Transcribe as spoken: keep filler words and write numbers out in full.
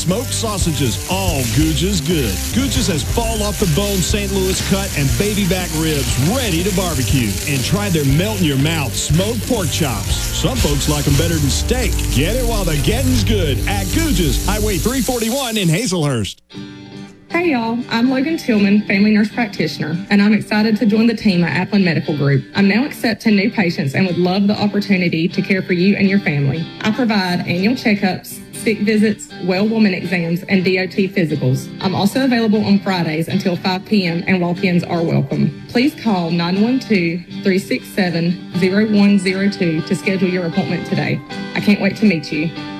smoked sausages. All Gooja's good. Gooja's has fall-off-the-bone Saint Louis cut and baby back ribs ready to barbecue. And try their melt-in-your-mouth smoked pork chops. Some folks like them better than steak. Get it while the getting's good at Gooja's, Highway three forty-one in Hazelhurst. Hey y'all, I'm Logan Tillman, family nurse practitioner, and I'm excited to join the team at Aplin Medical Group. I'm now accepting new patients and would love the opportunity to care for you and your family. I provide annual checkups, sick visits, well woman exams, and D O T physicals. I'm also available on Fridays until five p.m. and walk-ins are welcome. Please call nine one two, three six seven, zero one zero two to schedule your appointment today. I can't wait to meet you.